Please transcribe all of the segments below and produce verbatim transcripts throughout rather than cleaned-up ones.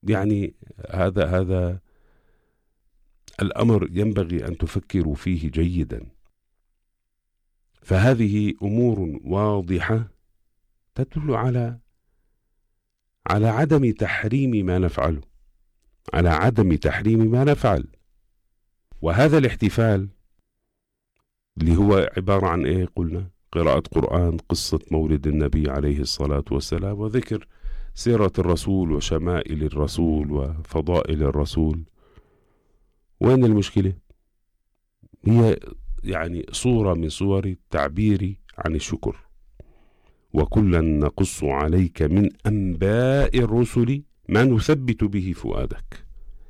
يعني هذا هذا الأمر ينبغي أن تفكروا فيه جيدا. فهذه أمور واضحة تدل على على عدم تحريم ما نفعله، على عدم تحريم ما نفعل. وهذا الاحتفال اللي هو عبارة عن إيه؟ قلنا قراءة قرآن، قصة مولد النبي عليه الصلاة والسلام، وذكر سيرة الرسول وشمائل الرسول وفضائل الرسول. وين المشكلة؟ هي يعني صورة من صور التعبير عن الشكر. وكلا نقص عليك من أنباء الرسل ما نثبت به فؤادك.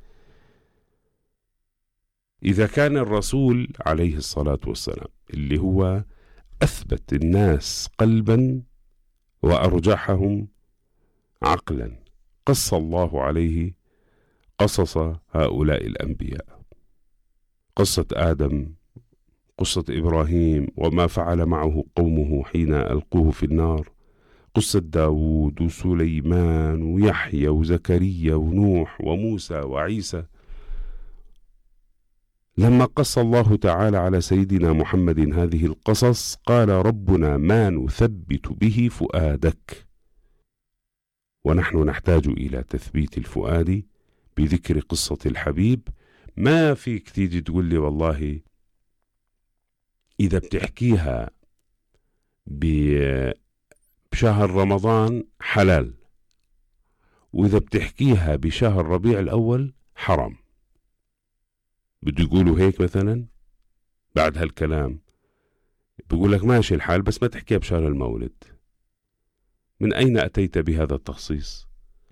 إذا كان الرسول عليه الصلاة والسلام اللي هو أثبت الناس قلبا وأرجحهم عقلا، قص الله عليه قصص هؤلاء الأنبياء، قصة آدم، قصة إبراهيم وما فعل معه قومه حين ألقوه في النار، قصة داود وسليمان ويحيى وزكريا ونوح وموسى وعيسى. لما قص الله تعالى على سيدنا محمد هذه القصص قال ربنا ما نثبت به فؤادك. ونحن نحتاج إلى تثبيت الفؤاد بذكر قصة الحبيب. ما فيك تيجي تقول لي والله إذا بتحكيها بشهر رمضان حلال، وإذا بتحكيها بشهر ربيع الأول حرام. بده يقولوا هيك مثلا بعد هالكلام، بيقول لك ماشي الحال بس ما تحكيها بشهر المولد. من أين أتيت بهذا التخصيص؟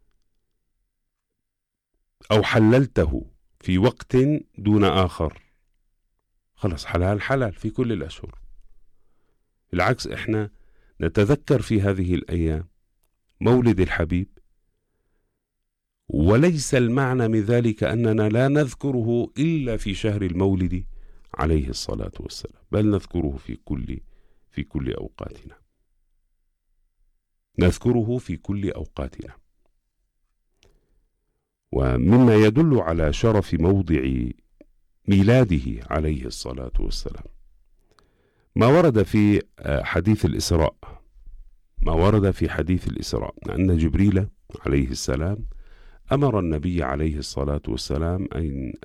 أو حللته في وقت دون آخر؟ خلص حلال حلال في كل الأشهر. بالعكس إحنا نتذكر في هذه الأيام مولد الحبيب، وليس المعنى من ذلك أننا لا نذكره إلا في شهر المولد عليه الصلاة والسلام، بل نذكره في كل في كل أوقاتنا، نذكره في كل أوقاتنا. ومما يدل على شرف موضع ميلاده عليه الصلاة والسلام ما ورد في حديث الإسراء، ما ورد في حديث الإسراء أن جبريل عليه السلام أمر النبي عليه الصلاة والسلام أن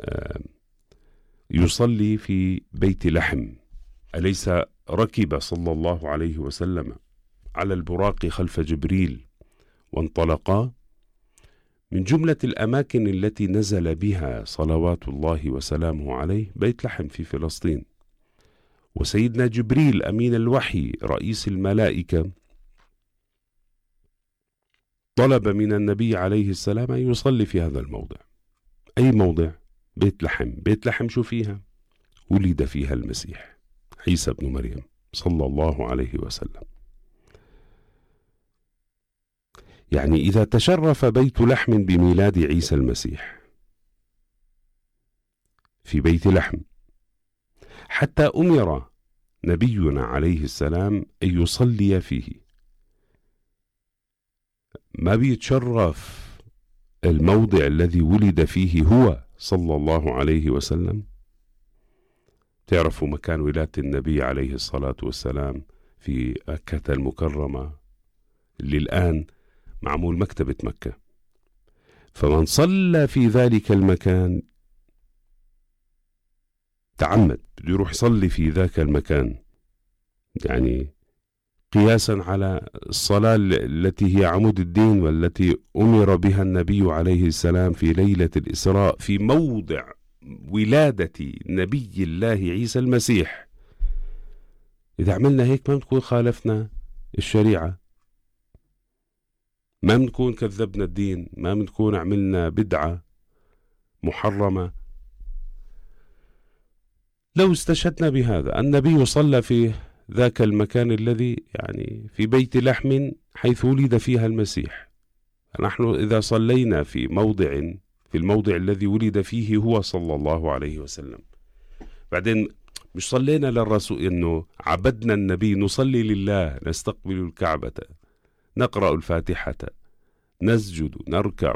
يصلي في بيت لحم. أليس ركب صلى الله عليه وسلم على البراق خلف جبريل وانطلقا؟ من جملة الأماكن التي نزل بها صلوات الله وسلامه عليه بيت لحم في فلسطين. وسيدنا جبريل أمين الوحي رئيس الملائكة طلب من النبي عليه السلام أن يصلي في هذا الموضع. أي موضع؟ بيت لحم. بيت لحم شو فيها؟ ولد فيها المسيح عيسى بن مريم صلى الله عليه وسلم. يعني إذا تشرف بيت لحم بميلاد عيسى المسيح في بيت لحم، حتى أمر نبينا عليه السلام أن يصلي فيه، ما بيتشرف الموضع الذي ولد فيه هو صلى الله عليه وسلم؟ تعرفوا مكان ولادة النبي عليه الصلاة والسلام في مكة المكرمة اللي الآن معمول مكتبة مكة. فمن صلى في ذلك المكان تعمد بده يروح يصلي في ذاك المكان، يعني قياسا على الصلاة التي هي عمود الدين والتي أمر بها النبي عليه السلام في ليلة الإسراء في موضع ولادة نبي الله عيسى المسيح. إذا عملنا هيك ما بنكون خالفنا الشريعة، ما بنكون كذبنا الدين، ما بنكون عملنا بدعة محرمة. لو استشهدنا بهذا النبي صلى في ذاك المكان الذي يعني في بيت لحم حيث ولد فيها المسيح. نحن إذا صلينا في موضع في الموضع الذي ولد فيه هو صلى الله عليه وسلم، بعدين مش صلينا للرسول إنه عبدنا النبي، نصلي لله، نستقبل الكعبة، نقرأ الفاتحة، نسجد، نركع،